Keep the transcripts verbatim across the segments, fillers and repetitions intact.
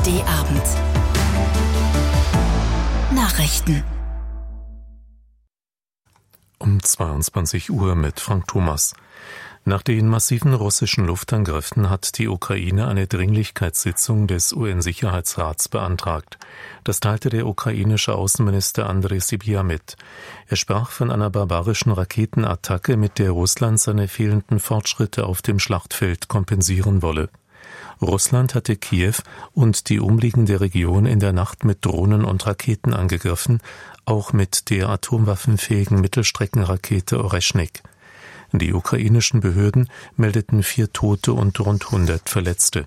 D Abend. Nachrichten. Um zweiundzwanzig Uhr mit Frank Thomas. Nach den massiven russischen Luftangriffen hat die Ukraine eine Dringlichkeitssitzung des U N-Sicherheitsrats beantragt. Das teilte der ukrainische Außenminister Andrej Sybiha mit. Er sprach von einer barbarischen Raketenattacke, mit der Russland seine fehlenden Fortschritte auf dem Schlachtfeld kompensieren wolle. Russland hatte Kiew und die umliegende Region in der Nacht mit Drohnen und Raketen angegriffen, auch mit der atomwaffenfähigen Mittelstreckenrakete Oreschnik. Die ukrainischen Behörden meldeten vier Tote und rund hundert Verletzte.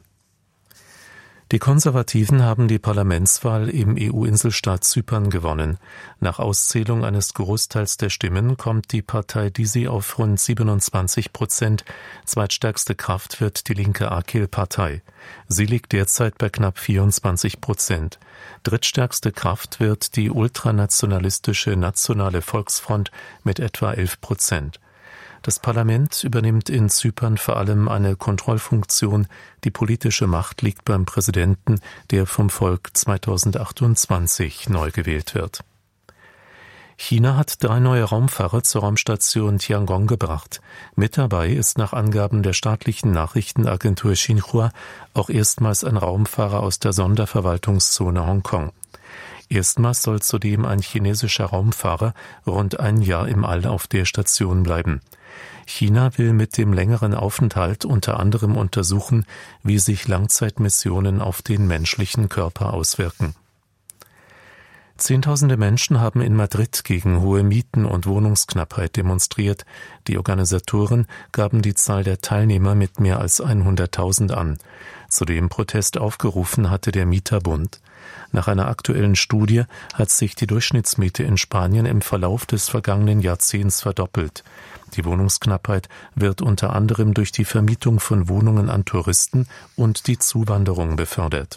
Die Konservativen haben die Parlamentswahl im E U-Inselstaat Zypern gewonnen. Nach Auszählung eines Großteils der Stimmen kommt die Partei Disi auf rund siebenundzwanzig Prozent. Zweitstärkste Kraft wird die linke Akil-Partei. Sie liegt derzeit bei knapp vierundzwanzig Prozent. Drittstärkste Kraft wird die ultranationalistische Nationale Volksfront mit etwa elf Prozent. Das Parlament übernimmt in Zypern vor allem eine Kontrollfunktion. Die politische Macht liegt beim Präsidenten, der vom Volk zweitausendachtundzwanzig neu gewählt wird. China hat drei neue Raumfahrer zur Raumstation Tiangong gebracht. Mit dabei ist nach Angaben der staatlichen Nachrichtenagentur Xinhua auch erstmals ein Raumfahrer aus der Sonderverwaltungszone Hongkong. Erstmals soll zudem ein chinesischer Raumfahrer rund ein Jahr im All auf der Station bleiben. China will mit dem längeren Aufenthalt unter anderem untersuchen, wie sich Langzeitmissionen auf den menschlichen Körper auswirken. Zehntausende Menschen haben in Madrid gegen hohe Mieten und Wohnungsknappheit demonstriert. Die Organisatoren gaben die Zahl der Teilnehmer mit mehr als hunderttausend an. Zu dem Protest aufgerufen hatte der Mieterbund. Nach einer aktuellen Studie hat sich die Durchschnittsmiete in Spanien im Verlauf des vergangenen Jahrzehnts verdoppelt. Die Wohnungsknappheit wird unter anderem durch die Vermietung von Wohnungen an Touristen und die Zuwanderung befördert.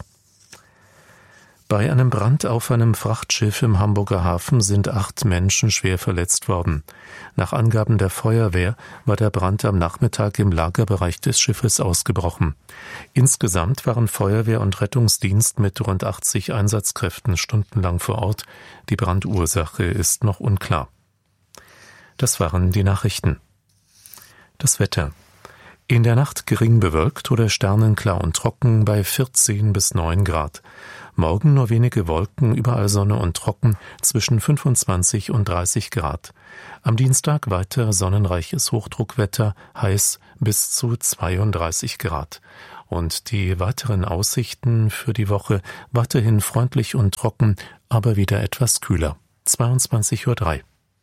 Bei einem Brand auf einem Frachtschiff im Hamburger Hafen sind acht Menschen schwer verletzt worden. Nach Angaben der Feuerwehr war der Brand am Nachmittag im Lagerbereich des Schiffes ausgebrochen. Insgesamt waren Feuerwehr und Rettungsdienst mit rund achtzig Einsatzkräften stundenlang vor Ort. Die Brandursache ist noch unklar. Das waren die Nachrichten. Das Wetter. In der Nacht gering bewölkt oder sternenklar und trocken bei vierzehn bis neun Grad. Morgen nur wenige Wolken, überall Sonne und trocken zwischen fünfundzwanzig und dreißig Grad. Am Dienstag weiter sonnenreiches Hochdruckwetter, heiß bis zu zweiunddreißig Grad. Und die weiteren Aussichten für die Woche weiterhin freundlich und trocken, aber wieder etwas kühler. zweiundzwanzig Uhr drei.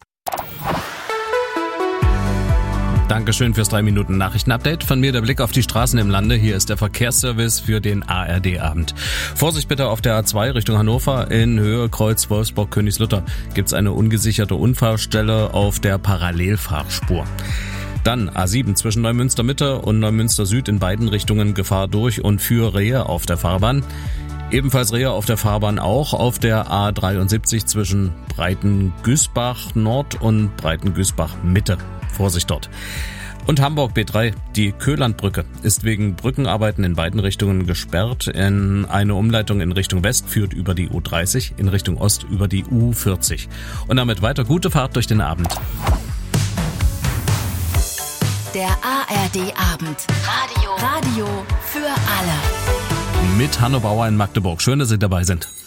Dankeschön fürs drei Minuten Nachrichtenupdate. Von mir der Blick auf die Straßen im Lande. Hier ist der Verkehrsservice für den A R D-Abend. Vorsicht bitte auf der A zwei Richtung Hannover. In Höhe Kreuz Wolfsburg-Königslutter gibt es eine ungesicherte Unfallstelle auf der Parallelfahrspur. Dann A sieben zwischen Neumünster Mitte und Neumünster Süd in beiden Richtungen Gefahr durch und für Rehe auf der Fahrbahn. Ebenfalls Rehe auf der Fahrbahn auch auf der A dreiundsiebzig zwischen Breitengüßbach Nord und Breitengüßbach Mitte. Vorsicht dort. Und Hamburg B drei, die Köhlandbrücke, ist wegen Brückenarbeiten in beiden Richtungen gesperrt. In eine Umleitung in Richtung West führt über die U dreißig, in Richtung Ost über die U vierzig. Und damit weiter gute Fahrt durch den Abend. Der A R D-Abend. Radio. Radio für alle. Mit Hanno Bauer in Magdeburg. Schön, dass Sie dabei sind.